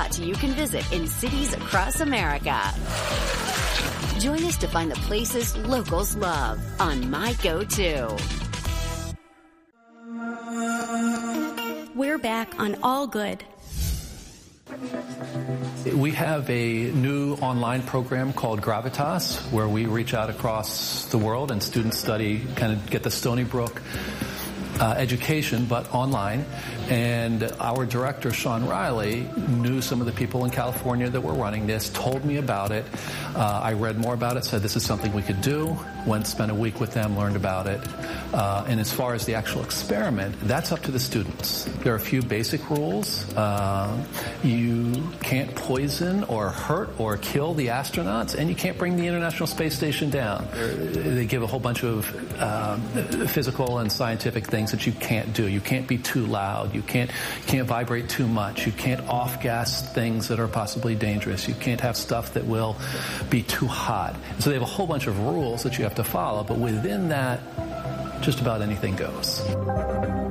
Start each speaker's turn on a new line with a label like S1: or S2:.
S1: spots you can visit in cities across America. Join us to find the places locals love on My Go-To.
S2: We're back on All Good.
S3: We have a new online program called Gravitas, where we reach out across the world and students get the Stony Brook education, but online. And our director, Sean Riley, knew some of the people in California that were running this, told me about it. I read more about it, said this is something we could do, went, spent a week with them, learned about it. And as far as the actual experiment, that's up to the students. There are a few basic rules. You can't poison or hurt or kill the astronauts, and you can't bring the International Space Station down. They give a whole bunch of physical and scientific things that you can't do. You can't be too loud. You can't vibrate too much. You can't off-gas things that are possibly dangerous. You can't have stuff that will be too hot. So they have a whole bunch of rules that you have to follow, but within that, just about anything goes.